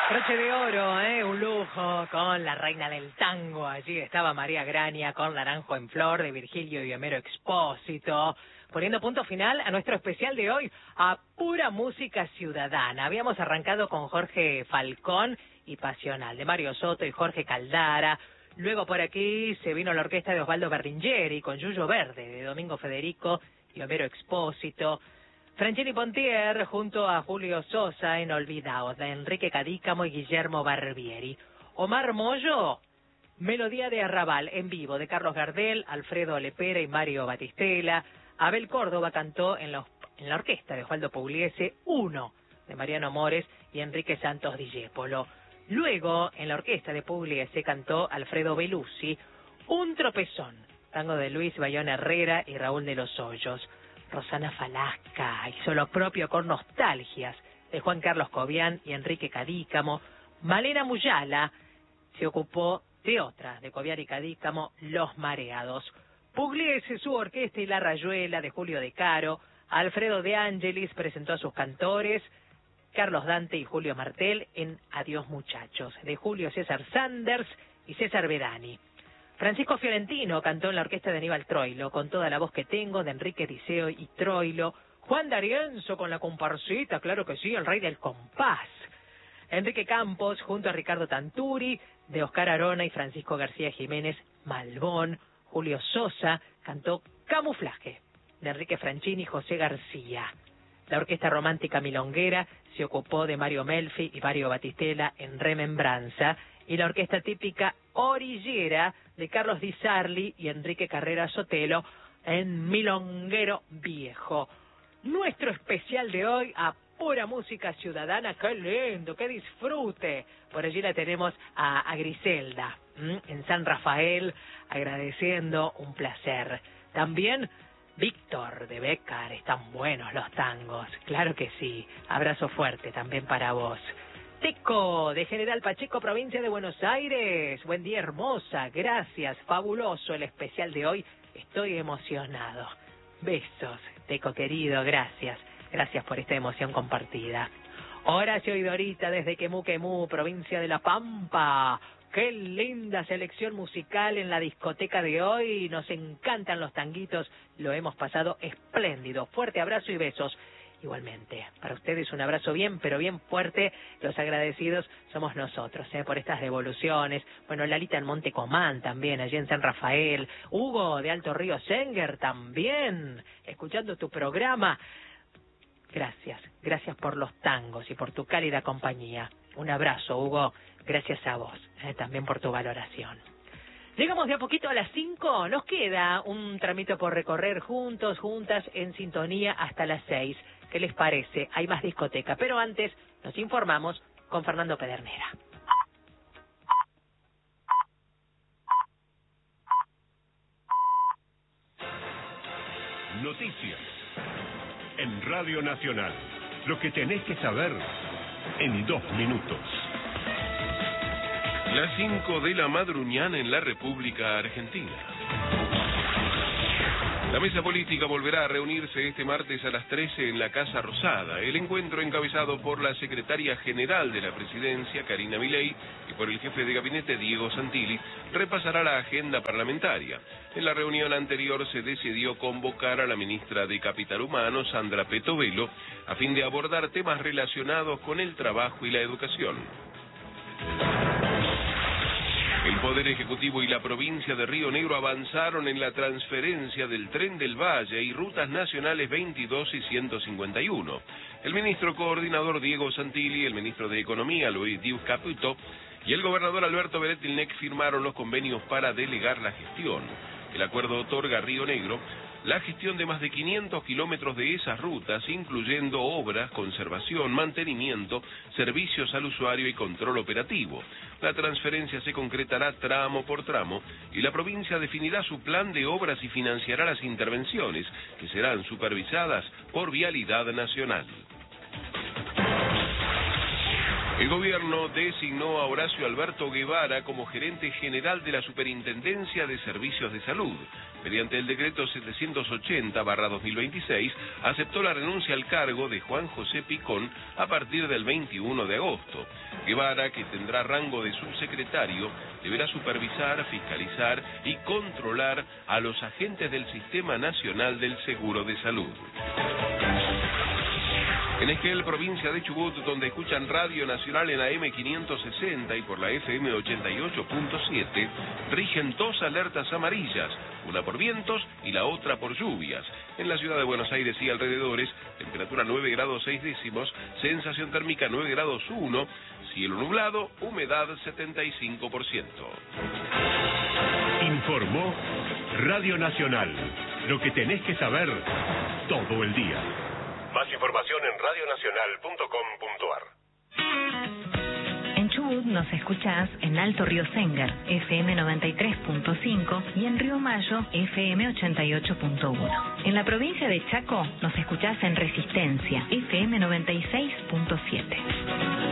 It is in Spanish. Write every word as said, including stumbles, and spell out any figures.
Broche de oro, ¿eh? Un lujo con la reina del tango. Allí estaba María Grania con Naranjo en Flor de Virgilio y Homero Expósito, poniendo punto final a nuestro especial de hoy, a pura música ciudadana. Habíamos arrancado con Jorge Falcón y Pasional, de Mario Soto y Jorge Caldara. Luego por aquí se vino la orquesta de Osvaldo Berlingeri con Yuyo Verde, de Domingo Federico y Homero Expósito. Franchini Pontier junto a Julio Sosa en Olvidaos, de Enrique Cadícamo y Guillermo Barbieri. Omar Mollo, Melodía de Arrabal en vivo, de Carlos Gardel, Alfredo Lepera y Mario Batistela. Abel Córdoba cantó en la, en la orquesta de Osvaldo Pugliese, Uno, de Mariano Mores y Enrique Santos Discépolo. Luego, en la orquesta de Pugliese cantó Alfredo Belusi, Un Tropezón, tango de Luis Bayón Herrera y Raúl de los Hoyos. Rosana Falasca hizo lo propio con Nostalgias, de Juan Carlos Cobian y Enrique Cadícamo. Malena Muyala se ocupó de otra, de Cobian y Cadícamo, Los Mareados. Pugliese, su orquesta y La Rayuela, de Julio De Caro. Alfredo De Angelis presentó a sus cantores, Carlos Dante y Julio Martel, en Adiós Muchachos, de Julio César Sanders y César Bedani. Francisco Fiorentino cantó en la orquesta de Aníbal Troilo, Con toda la voz que tengo, de Enrique Diceo y Troilo. Juan D'Arienzo con la comparsita, claro que sí, el rey del compás. Enrique Campos junto a Ricardo Tanturi, de Oscar Arona y Francisco García Jiménez, Malbón. Julio Sosa cantó Camuflaje, de Enrique Franchini y José García. La orquesta romántica milonguera se ocupó de Mario Melfi y Mario Batistela en Remembranza, y la orquesta típica orillera de Carlos Di Sarli y Enrique Carrera Sotelo en Milonguero Viejo. Nuestro especial de hoy a pura música ciudadana, qué lindo, qué disfrute. Por allí la tenemos a, a Griselda, ¿m? en San Rafael, agradeciendo, un placer. También Víctor de Bécar, están buenos los tangos, claro que sí. Abrazo fuerte también para vos. Teco, de General Pacheco, provincia de Buenos Aires. Buen día, hermosa, gracias, fabuloso el especial de hoy, estoy emocionado. Besos, Teco querido, gracias, gracias por esta emoción compartida. Horacio y Dorita, desde Quemú Quemú, provincia de La Pampa. Qué linda selección musical en la discoteca de hoy, nos encantan los tanguitos, lo hemos pasado espléndido. Fuerte abrazo y besos. Igualmente, para ustedes un abrazo bien, pero bien fuerte. Los agradecidos somos nosotros, ¿eh? por estas devoluciones. Bueno, Lalita en Monte Comán también, allí en San Rafael. Hugo de Alto Río Senger también, escuchando tu programa. Gracias, gracias por los tangos y por tu cálida compañía. Un abrazo, Hugo, gracias a vos, ¿eh? también por tu valoración. Llegamos de a poquito a las cinco, nos queda un tramito por recorrer juntos, juntas, en sintonía hasta las seis. ¿Qué les parece? Hay más discoteca, pero antes nos informamos con Fernando Pedernera. Noticias en Radio Nacional. Lo que tenés que saber en dos minutos. Las cinco de la madruñana en la República Argentina. La mesa política volverá a reunirse este martes a las trece en la Casa Rosada. El encuentro, encabezado por la secretaria general de la presidencia, Karina Milei, y por el jefe de gabinete, Diego Santilli, repasará la agenda parlamentaria. En la reunión anterior se decidió convocar a la ministra de Capital Humano, Sandra Petovelo, a fin de abordar temas relacionados con el trabajo y la educación. El Poder Ejecutivo y la provincia de Río Negro avanzaron en la transferencia del Tren del Valle y rutas nacionales veintidós y ciento cincuenta y uno. El ministro coordinador Diego Santilli, el ministro de Economía Luis Diuz Caputo y el gobernador Alberto Beretilnec firmaron los convenios para delegar la gestión. El acuerdo otorga a Río Negro la gestión de más de quinientos kilómetros de esas rutas, incluyendo obras, conservación, mantenimiento, servicios al usuario y control operativo. La transferencia se concretará tramo por tramo y la provincia definirá su plan de obras y financiará las intervenciones, que serán supervisadas por Vialidad Nacional. El gobierno designó a Horacio Alberto Guevara como gerente general de la Superintendencia de Servicios de Salud. Mediante el decreto setecientos ochenta barra dos mil veintiséis, aceptó la renuncia al cargo de Juan José Picón a partir del veintiuno de agosto. Guevara, que tendrá rango de subsecretario, deberá supervisar, fiscalizar y controlar a los agentes del Sistema Nacional del Seguro de Salud. En Esquel, provincia de Chubut, donde escuchan Radio Nacional en A M quinientos sesenta y por la F M ochenta y ocho punto siete, rigen dos alertas amarillas, una por vientos y la otra por lluvias. En la ciudad de Buenos Aires y alrededores, temperatura nueve grados seis décimos, sensación térmica nueve grados uno, cielo nublado, humedad setenta y cinco por ciento. Informó Radio Nacional, lo que tenés que saber todo el día. Más información en radio nacional punto com punto a r. En Chubut nos escuchás en Alto Río Sengar, F M noventa y tres punto cinco, y en Río Mayo, F M ochenta y ocho punto uno. En la provincia de Chaco nos escuchás en Resistencia, F M noventa y seis punto siete.